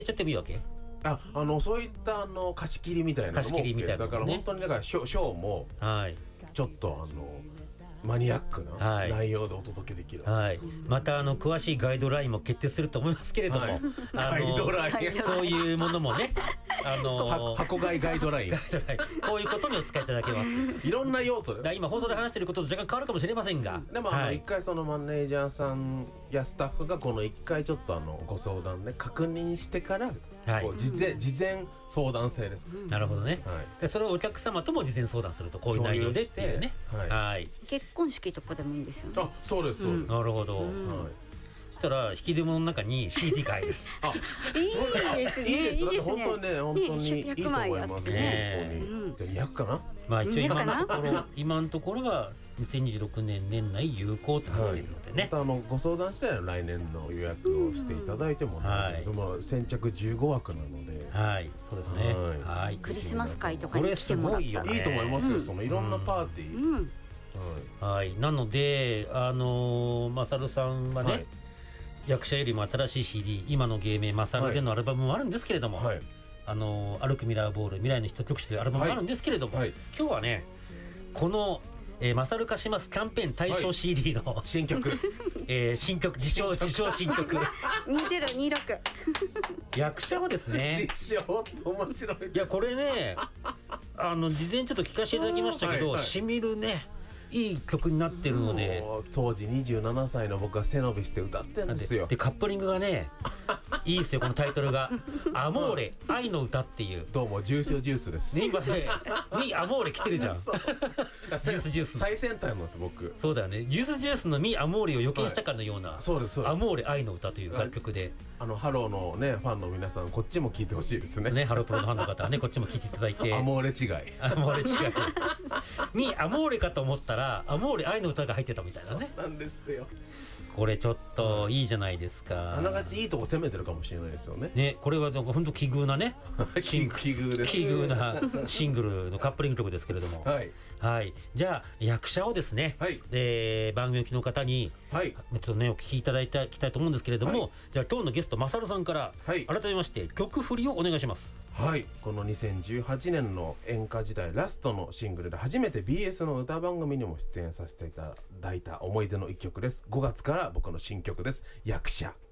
ちゃってもいいわけ？ そういった貸し切りみたいなのも OK 貸し切りみたいなのねだから本当にだからショーもはいちょっとマニアックなはい内容でお届けできる、 はい、また詳しいガイドラインも決定すると思いますけれども、 はいガイドラインそういうものもね箱買いガイドラインこういうことにお使いいただけます。 いろんな用途で今放送で話していることと若干変わるかもしれませんが、 でもはい一回そのマネージャーさんやスタッフがこの一回ちょっとご相談で確認してから、 はいこう事前相談制です、 なるほどね、 はい、 でそれをお客様とも事前相談するとこういう内容でっていうね、 はいはい、 結婚式とかでもいいんですよね。 そうですそうです、 なるほど、 はい、 そしたら引き出物の中に CD が入るいいですね。 いいです。だってね本当にね、本当にいいと思いますね。 本当に。じゃあ200かな？ まあ一応今のところは2026年年内有効となっているのでね、 またご相談したら来年の予約をしていただいても、先着15枠なので、 はいそうですね、はい、 クリスマス会とかに来てもらったらいいと思いますよ。そのいろんなパーティー、 はい、なのでマサルさんはね、役者よりも新しい CD 今の芸名マサルでのアルバムもあるんですけれども、歩くミラーボール未来のヒット曲集というアルバムもあるんですけれども、今日はねこのマサル化しますキャンペーン対象 CD の、 新曲新曲自称新曲 2026 役者はですね自称って面白い。 いやこれね事前ちょっと聞かせていただきましたけど、しみるねいい曲になってるので、 当時27歳の僕が背伸びして歌ってるんですよ。 でカップリングがねいいですよ。このタイトルがアモーレ愛の歌っていう、 どうもジュースジュースです、 ね、今ねミアモーレ来てるじゃんジュースジュース最先端なんです僕。 そうだよね。ジュースジュースのミアモーレを予見したかのような、 そうですアモーレ愛の歌という楽曲で、 ハローのねファンの皆さんこっちも聞いてほしいですね。 ハロープロのファンの方はねこっちも聞いていただいてアモーレ違いアモーレ違いミアモーレかと思ったらアモーレ愛の歌が入ってたみたいなね。 そうなんですよ。 これちょっといいじゃないですか。 あながちいいとこ攻めてるかもしれないですよね。 ね、これはなんか本当奇遇なね奇遇です。 奇遇なシングルのカップリング曲ですけれども、 はい、 はい、じゃあ役者をですね、番組の方に、ちょっとねお聞きいただきたいと思うんですけれども、じゃあ今日のゲストマサルさんから、改めまして曲振りをお願いします。 はい、この2018年の演歌時代ラストのシングルで初めて BS の歌番組にも出演させていただいた思い出の一曲です。5月から僕の新曲です。役者。